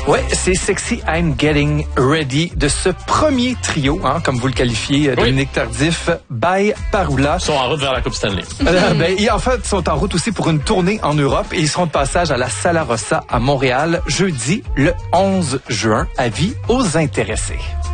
Ouais, c'est Sexy I'm Getting Ready de ce premier trio, comme vous le qualifiez, Dominique Tardif, by Parula. Ils sont en route vers la Coupe Stanley. En fait, ils sont en route aussi pour une tournée en Europe et ils seront de passage à la Sala Rossa à Montréal jeudi le 11 juin. Avis aux intéressés.